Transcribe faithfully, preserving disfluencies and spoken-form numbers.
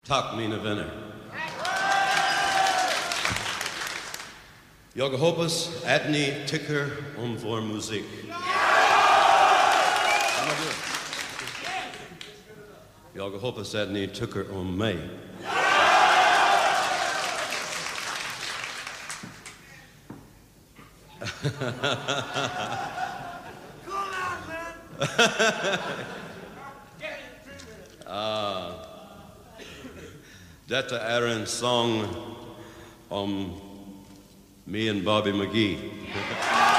Tack mina vänner. Jag hoppas att ni tycker om vår musik. Jag hoppas att ni tycker om mig. Ah, detta är en sång om me and Bobby McGee.